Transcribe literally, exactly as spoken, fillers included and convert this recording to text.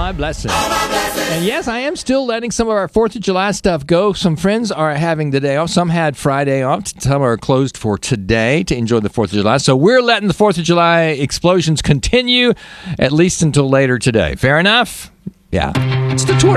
my blessings. And yes, I am still letting some of our fourth of July stuff go. Some friends are having the day off. Some had Friday off. Some are closed for today to enjoy the fourth of July. So we're letting the fourth of July explosions continue at least until later today. Fair enough? Yeah. It's the tour.